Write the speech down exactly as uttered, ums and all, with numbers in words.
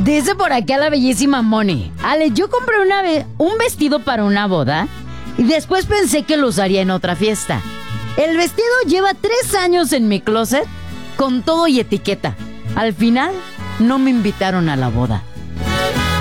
Dice por acá la bellísima Moni. Ale, yo compré una ve- un vestido para una boda y después pensé que lo usaría en otra fiesta. El vestido lleva tres años en mi closet con todo y etiqueta. Al final, no me invitaron a la boda.